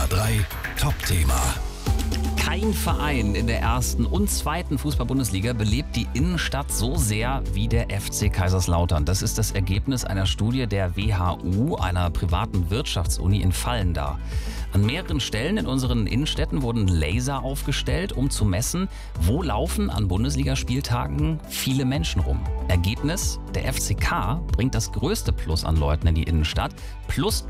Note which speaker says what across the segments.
Speaker 1: SWR3 Top-Thema.
Speaker 2: Kein Verein in der ersten und zweiten Fußball-Bundesliga belebt die Innenstadt so sehr wie der FC Kaiserslautern. Das ist das Ergebnis einer Studie der WHU, einer privaten Wirtschaftsuni in Vallendar. An mehreren Stellen in unseren Innenstädten wurden Laser aufgestellt, um zu messen, wo laufen an Bundesligaspieltagen viele Menschen rum. Ergebnis: Der FCK bringt das größte Plus an Leuten in die Innenstadt, plus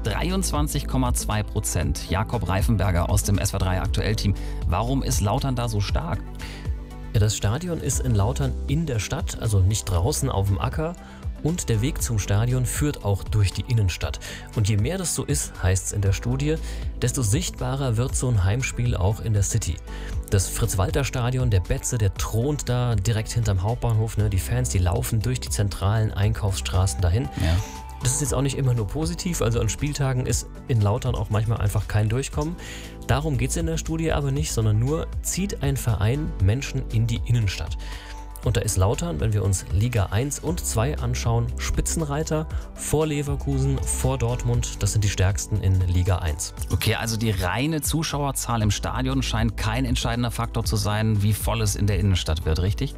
Speaker 2: 23,2%. Jakob Reifenberger aus dem SWR3 Aktuell-Team. Warum ist Lautern da so stark?
Speaker 3: Ja, das Stadion ist in Lautern in der Stadt, also nicht draußen auf dem Acker. Und der Weg zum Stadion führt auch durch die Innenstadt. Und je mehr das so ist, heißt es in der Studie, desto sichtbarer wird so ein Heimspiel auch in der City. Das Fritz-Walter-Stadion, der Betze, der thront da direkt hinterm Hauptbahnhof. Die Fans, die laufen durch die zentralen Einkaufsstraßen dahin.
Speaker 2: Ja.
Speaker 3: Das ist jetzt auch nicht immer nur positiv, also an Spieltagen ist in Lautern auch manchmal einfach kein Durchkommen. Darum geht es in der Studie aber nicht, sondern nur, zieht ein Verein Menschen in die Innenstadt. Und da ist Lautern, wenn wir uns Liga 1 und 2 anschauen, Spitzenreiter vor Leverkusen, vor Dortmund. Das sind die stärksten in Liga 1.
Speaker 2: Okay, also die reine Zuschauerzahl im Stadion scheint kein entscheidender Faktor zu sein, wie voll es in der Innenstadt wird, richtig?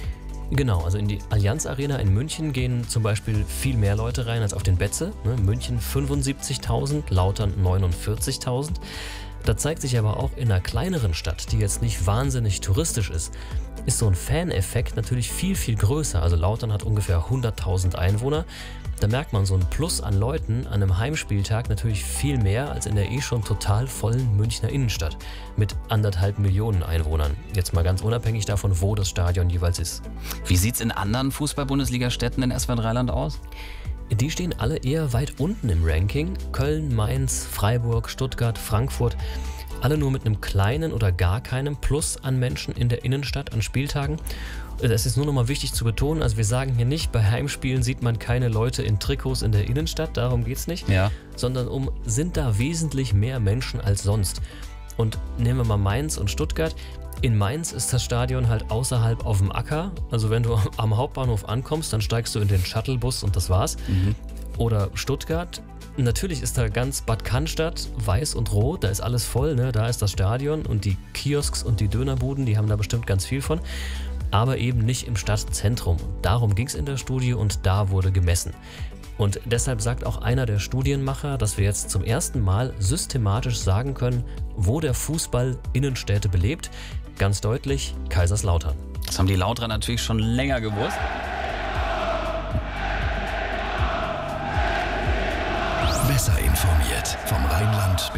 Speaker 3: Genau, also in die Allianz Arena in München gehen zum Beispiel viel mehr Leute rein als auf den Betze. München 75.000, Lautern 49.000. Da zeigt sich aber auch in einer kleineren Stadt, die jetzt nicht wahnsinnig touristisch ist so ein Faneffekt natürlich viel, viel größer. Also Lautern hat ungefähr 100.000 Einwohner. Da merkt man so ein Plus an Leuten an einem Heimspieltag natürlich viel mehr als in der schon total vollen Münchner Innenstadt mit 1,5 Millionen Einwohnern. Jetzt mal ganz unabhängig davon, wo das Stadion jeweils ist.
Speaker 2: Wie sieht's in anderen Fußball-Bundesliga-Städten in SWR3-Land aus?
Speaker 3: Die stehen alle eher weit unten im Ranking. Köln, Mainz, Freiburg, Stuttgart, Frankfurt. Alle nur mit einem kleinen oder gar keinem Plus an Menschen in der Innenstadt an Spieltagen. Es ist nur noch mal wichtig zu betonen, also wir sagen hier nicht, bei Heimspielen sieht man keine Leute in Trikots in der Innenstadt, darum geht's nicht,
Speaker 2: ja.
Speaker 3: Sondern sind da wesentlich mehr Menschen als sonst. Und nehmen wir mal Mainz und Stuttgart. In Mainz ist das Stadion halt außerhalb auf dem Acker. Also wenn du am Hauptbahnhof ankommst, dann steigst du in den Shuttlebus und das war's. Oder Stuttgart. Natürlich ist da ganz Bad Cannstatt weiß und rot, da ist alles voll, da ist das Stadion und die Kiosks und die Dönerbuden, die haben da bestimmt ganz viel von, aber eben nicht im Stadtzentrum. Darum ging es in der Studie und da wurde gemessen. Und deshalb sagt auch einer der Studienmacher, dass wir jetzt zum ersten Mal systematisch sagen können, wo der Fußball Innenstädte belebt. Ganz deutlich Kaiserslautern.
Speaker 2: Das haben die Lauterer natürlich schon länger gewusst.
Speaker 1: Besser informiert vom